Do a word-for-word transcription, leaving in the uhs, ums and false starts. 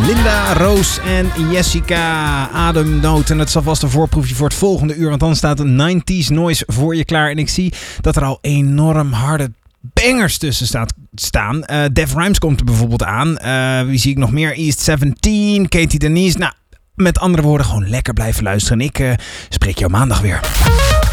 Linda, Roos en Jessica, Ademnood. En het zal vast een voorproefje voor het volgende uur. Want dan staat een nineties noise voor je klaar. En ik zie dat er al enorm harde bangers tussen staat, staan. Uh, Def Rhymes komt er bijvoorbeeld aan. Uh, wie zie ik nog meer? East zeventien, Katie Denise. Nou, met andere woorden, gewoon lekker blijven luisteren. Ik uh, spreek jou maandag weer.